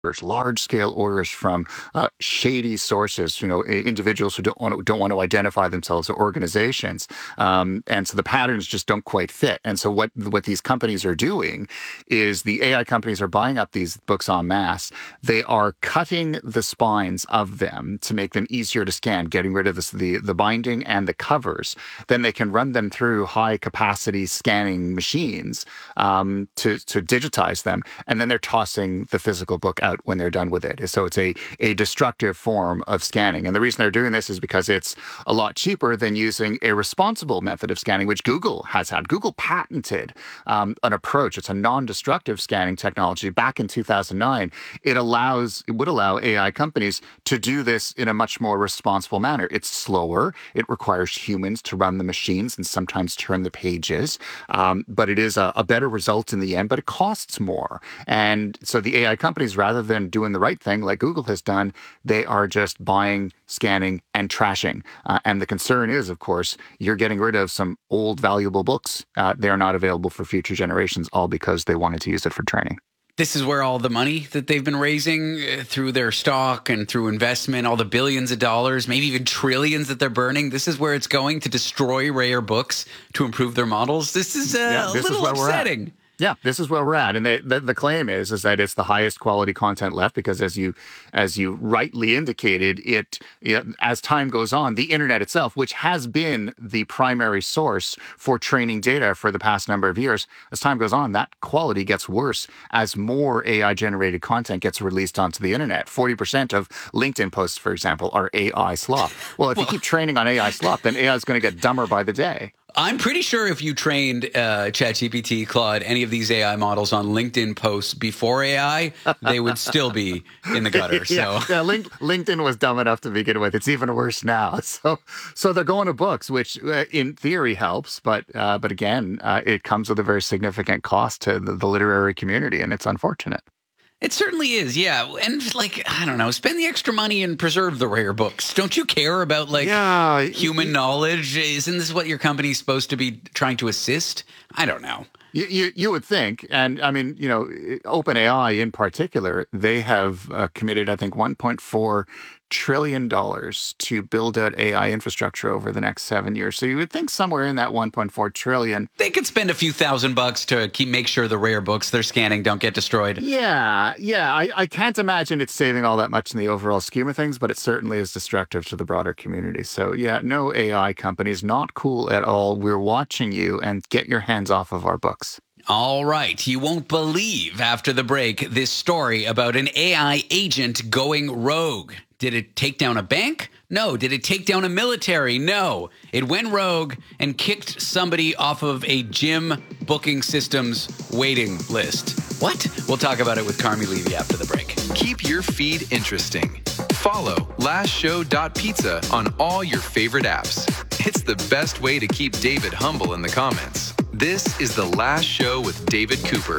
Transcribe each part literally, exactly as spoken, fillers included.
large-scale orders from uh, shady sources, you know, i- individuals who don't want to don't want to identify themselves or organizations, um, and so the patterns just don't quite fit. And so what what these companies are doing is the A I companies are buying up these books en masse. They are cutting the spines of them to make them easier to scan, getting rid of this, the the binding and the covers. Then they can run them through high-capacity scanning machines um, to to digitize them, and then they're tossing the physical book out when they're done with it. So it's a, a destructive form of scanning. And the reason they're doing this is because it's a lot cheaper than using a responsible method of scanning, which Google has had. Google patented um, an approach. It's a non-destructive scanning technology back in two thousand nine. It allows, it would allow A I companies to do this in a much more responsible manner. It's slower. It requires humans to run the machines and sometimes turn the pages. Um, but it is a, a better result in the end, but it costs more. And so the A I companies, rather than doing the right thing like Google has done, they are just buying, scanning, and trashing. Uh, and the concern is, of course, you're getting rid of some old, valuable books. Uh, they are not available for future generations, all because they wanted to use it for training. This is where all the money that they've been raising uh, through their stock and through investment, all the billions of dollars, maybe even trillions that they're burning, this is where it's going to destroy rare books to improve their models. This is uh, yeah, this a little is where upsetting. We're at. Yeah, this is where we're at, and they, the the claim is is that it's the highest quality content left because, as you as you rightly indicated, it you know, as time goes on, the internet itself, which has been the primary source for training data for the past number of years, as time goes on, that quality gets worse as more A I generated content gets released onto the internet. Forty percent of LinkedIn posts, for example, are A I slop. Well, if you keep training on A I slop, then A I is going to get dumber by the day. I'm pretty sure if you trained uh, ChatGPT, Claude, any of these A I models on LinkedIn posts before A I, they would still be in the gutter. So yeah, yeah Link, LinkedIn was dumb enough to begin with. It's even worse now. So, so they're going to books, which uh, in theory helps, but uh, but again, uh, it comes with a very significant cost to the, the literary community, and it's unfortunate. It certainly is, yeah. And, like, I don't know, spend the extra money and preserve the rare books. Don't you care about, like, yeah, human y- knowledge? Isn't this what your company's supposed to be trying to assist? I don't know. You, you you would think, and I mean, you know, OpenAI in particular, they have uh, committed, I think, one point four trillion dollars to build out A I infrastructure over the next seven years. So you would think somewhere in that one point four trillion, they could spend a few thousand bucks to keep make sure the rare books they're scanning don't get destroyed. Yeah, yeah. I, I can't imagine it's saving all that much in the overall scheme of things, but it certainly is destructive to the broader community. So yeah, no A I companies, not cool at all. We're watching you, and get your hands off of our books. All right. You won't believe after the break this story about an A I agent going rogue. Did it take down a bank? No. Did it take down a military? No. It went rogue and kicked somebody off of a gym booking systems waiting list. What? We'll talk about it with Carmi Levy after the break. Keep your feed interesting. Follow last show dot pizza on all your favorite apps. It's the best way to keep David humble in the comments. This is The Last Show with David Cooper.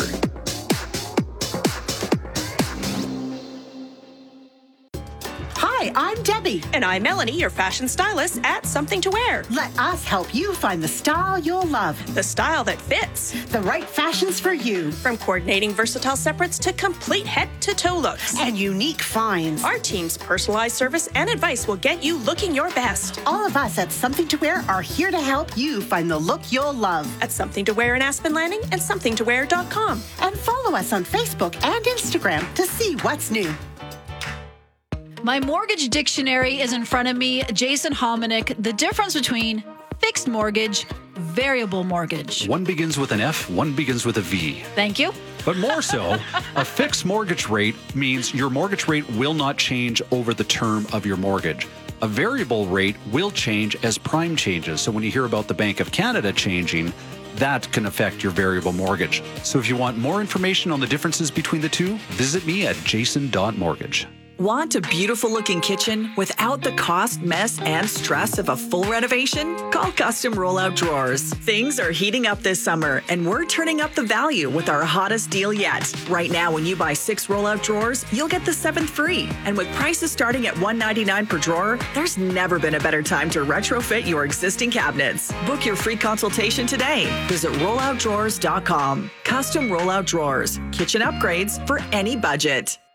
Hi, I'm Debbie. And I'm Melanie, your fashion stylist at Something to Wear. Let us help you find the style you'll love. The style that fits. The right fashions for you. From coordinating versatile separates to complete head-to-toe looks. And unique finds. Our team's personalized service and advice will get you looking your best. All of us at Something to Wear are here to help you find the look you'll love. At Something to Wear in Aspen Landing and something to wear dot com. And follow us on Facebook and Instagram to see what's new. My mortgage dictionary is in front of me. Jason Hominick, the difference between fixed mortgage, variable mortgage. One begins with an F, one begins with a V. Thank you. But more so, a fixed mortgage rate means your mortgage rate will not change over the term of your mortgage. A variable rate will change as prime changes. So when you hear about the Bank of Canada changing, that can affect your variable mortgage. So if you want more information on the differences between the two, visit me at jason dot mortgage. Want a beautiful looking kitchen without the cost, mess, and stress of a full renovation? Call Custom Rollout Drawers. Things are heating up this summer, and we're turning up the value with our hottest deal yet. Right now, when you buy six rollout drawers, you'll get the seventh free. And with prices starting at one hundred ninety-nine dollars per drawer, there's never been a better time to retrofit your existing cabinets. Book your free consultation today. Visit rollout drawers dot com. Custom Rollout Drawers. Kitchen upgrades for any budget.